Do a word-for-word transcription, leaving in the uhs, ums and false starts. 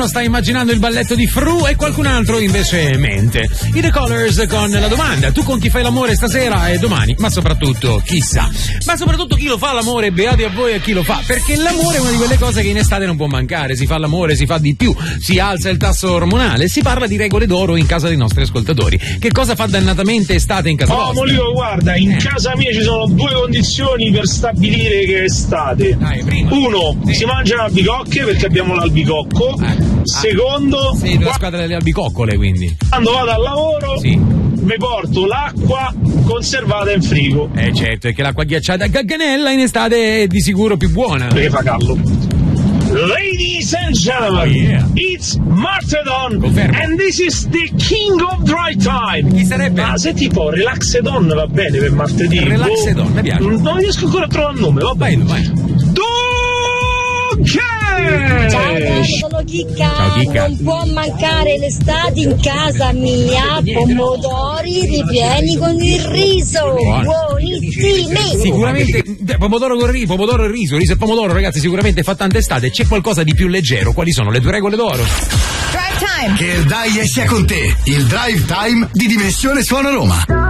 sta immaginando il balletto di Fru e qualcun altro invece mente. I The Colors con la domanda: tu con chi fai l'amore stasera e domani? Ma soprattutto chissà, ma soprattutto chi lo fa l'amore, beati a voi e chi lo fa, perché l'amore è una di quelle cose che in estate non può mancare. Si fa l'amore, si fa di più, si alza il tasso ormonale, si parla di regole d'oro in casa dei nostri ascoltatori. Che cosa fa dannatamente estate in casa oh, vostra? Molino, guarda, in eh. casa mia ci sono due condizioni per stabilire che è estate. Dai, prima. Uno, sì. si mangiano albicocche perché abbiamo l'albicocco. Eh. Secondo, sei della squadra delle albicoccole, quindi quando vado al lavoro sì. mi porto l'acqua conservata in frigo. Eh certo, è che l'acqua ghiacciata a Gagganella in estate è di sicuro più buona. Perché fa caldo. Ladies and gentlemen, oh, yeah. it's Martedon. Confermo. And this is the king of dry time. Chi sarebbe? Ah, se tipo Relaxedon va bene per martedì. Relaxedon, mi piace. Non riesco ancora a trovare il nome, va bene. Vai, vai. Ciao, sono Chicca. Ciao, Chicca. Non può mancare l'estate in casa mia. Pomodori ripieni con il riso. Buonissimi. Sicuramente pomodoro con riso, pomodoro e riso, riso e pomodoro, ragazzi, sicuramente fa tanta estate. C'è qualcosa di più leggero. Quali sono le due regole d'oro? Drive Time. Che il dai sia con te. Il Drive Time di Dimensione Suono Roma.